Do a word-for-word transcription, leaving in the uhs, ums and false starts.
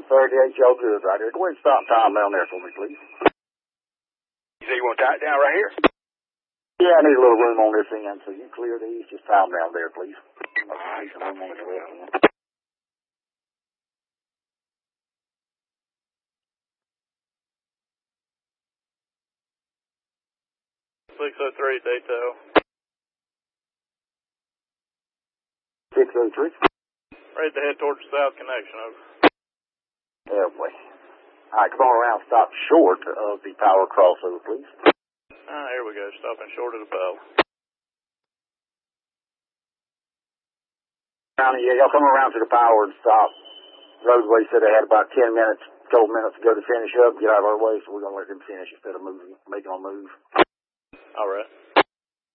thirty-eight, y'all good right here. Go ahead and stop time down there for me, please. You say you want to tie it down right here? Yeah, I need a little room on this end, so you clear these. Just time down there, please. All right, Some room on the left end. six oh three, Dato. six oh three. Ready to head towards the south connection, over. Yeah, boy. All right, come on around. Stop short of the power crossover, please. Ah, here we go. Stopping short of the power. Around, yeah, y'all come around to the power and stop. Roadway said they had about ten minutes, twelve minutes to go to finish up. Get out of our way, so we're going to let them finish instead of moving, making them move. All right.